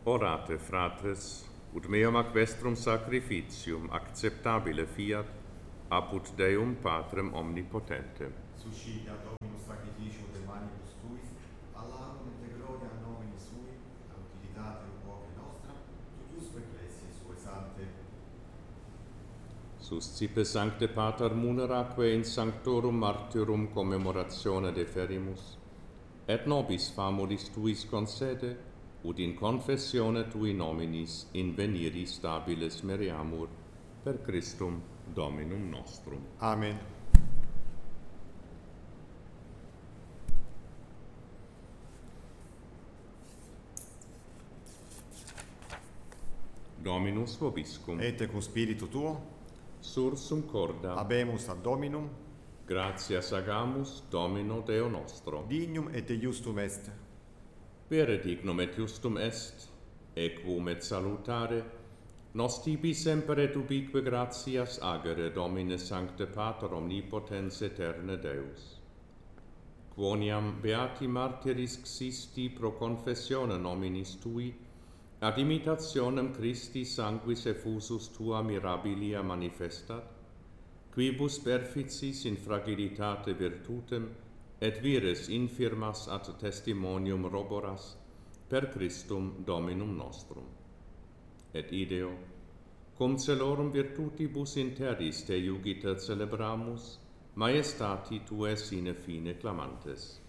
Orate, fratres, ut meum ac vestrum sacrificium acceptabile fiat, apud Deum Patrem omnipotentem. Suscita Dominus sacrificium de manibus tuis, all'amum et gloria nomini sui, a utilitate uoque nostra, tuiusque ecclesiae sue sante. Suscipe Sancte Pater muneraque in sanctorum martyrum commemoratione deferimus, et nobis famulis tuis concede, ut in confessione tui nominis inveniri stabilis meriamur, per Christum Dominum nostrum. Amen. Dominus vobiscum. Et cum spiritu tuo, Sursum corda. habemus ad Dominum, Gratias agamus Domino Deo nostro. dignum et justum est. Vere dignum et justum est, equum et salutare, nos tibi semper et ubique gratias agere Domine Sancte Pater omnipotens aeterne Deus. Quoniam beati martyris xisti pro confessione nominis tui, ad imitationem Christi sanguis effusus tua mirabilia manifestat, quibus perficis in fragilitate virtutem et vires infirmas ad testimonium roboras per Christum Dominum nostrum. Et ideo, cum celorum virtutibus in terris te iugita celebramus, maestati tuae sine fine clamantes.